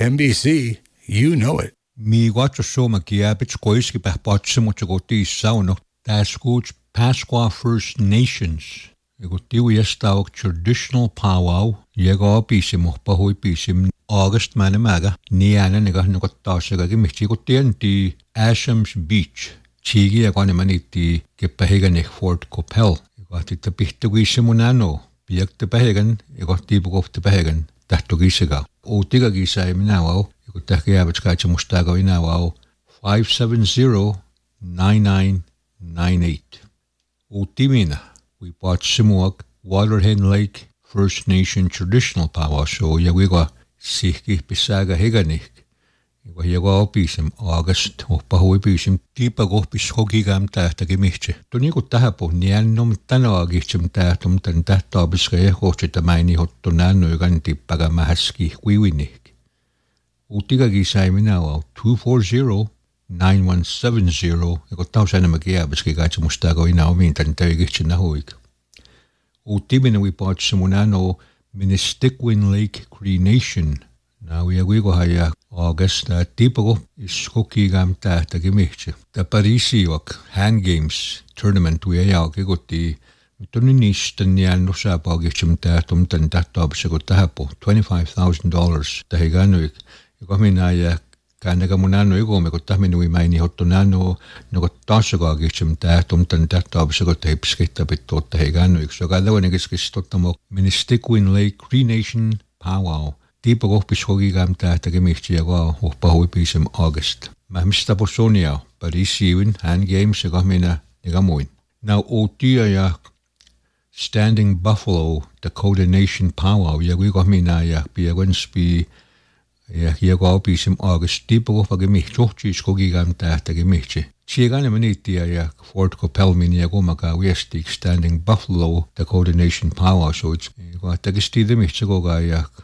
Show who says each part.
Speaker 1: NBC, you know it.
Speaker 2: Mi guacho soma kiabits koiski pahpatsimotagoti sauno taskuch Pasqua First Nations. Ego yestauk traditional powwow yego pisim pahui pisim August manamaga niana nega nukotasaga gimichikotianti Ashams Beach. Chigi agonemaniti kepahigan Fort Copel. Ego tipihtugisemunano biak tepahigan ego tibugof tepahigan tahtugisiga. Otiga gisay minawaw ego takiabits kachamustaga inawaw 570-9998. Utimina, we bought Simuak, Waterhen Lake First Nation Traditional Powwow Show. Yawiga Siki Pisaga Higanik. Yawa Pisim, August, Opahui Pisim, Tipa Gopis Hogigam Tahtagimiche. Tonico Tahapo, Nianum Tanagichim Tatum Tantabiske, Hochetamini Hotonano, Ganti Pagamahaski, Wiwinik. Utiga Gisaiminawa, 240-9170, ego tausana magiabas ke gacha mustago inaomin tantagich na hoik. Utimina we bought Simunano Ministiquin Lake Cree Nation. Now we go haya August tipago is hoki gam ta gimiche. The Parisiok hand games tournament we ayag egoti mitonish tanian no sapa gichim ta tum tantatab segotapo $25,000 tahiganoik. Gominaya Kanaga Munano ego me gotaminu maini hotonano no gotasaga gichim ta tum tantatab segotepskita bitota hegano exogadawanigiskistotamo Ministiquin Lake Cree Nation powwow. Tipo gopishogi gam ta gemichiago opahui pisem August. Mahmista Bosonia, Parisiwin hand games segamina negamoin. Now otia ya Standing Buffalo Dakota Nation powwow yagigomina ya biagonspi Yago pisim August tipo pagemichochi skogigam ta gemiche. Chiegane manitia ya Fort Copel miniago maga westik Standing Buffalo Dakota Nation powwow so it's tagesti de michigoga ya